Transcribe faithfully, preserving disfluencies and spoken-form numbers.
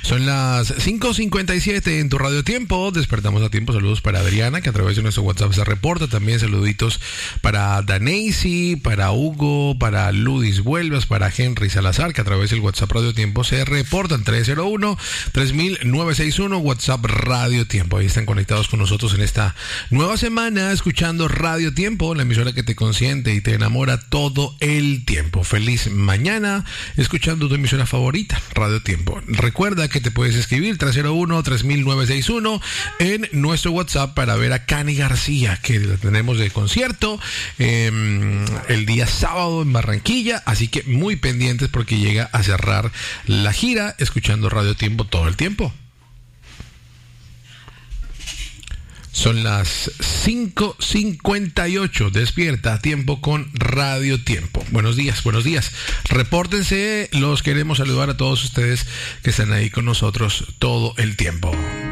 Son las cinco cincuenta y siete en tu Radio Tiempo. Despertamos a tiempo. Saludos para Adriana, que a través de nuestro WhatsApp se reporta. También saluditos para Daneisi, para Hugo, para Ludis Vuelvas, para Henry Salazar, que a través del WhatsApp Radio Tiempo se reportan. Tres cero uno, tres mil nueve seis uno, WhatsApp Radio Tiempo. Ahí están conectados con nosotros en esta nueva semana, escuchando Radio Tiempo, la emisora que te consiente y te enamora todo el tiempo. Feliz mañana, escuchando tu emisora favorita, Radio Tiempo. Recuerda que te puedes escribir tres cero uno, tres mil nueve seis uno en nuestro WhatsApp para ver a Cani García, que la tenemos de concierto eh, el día sábado en Barranquilla, así que muy pendientes porque llega a cerrar la gira escuchando Radio Tiempo todo el tiempo. Son las cinco cincuenta y ocho. Despierta a tiempo con Radio Tiempo. Buenos días, buenos días. Repórtense, los queremos saludar a todos ustedes que están ahí con nosotros todo el tiempo.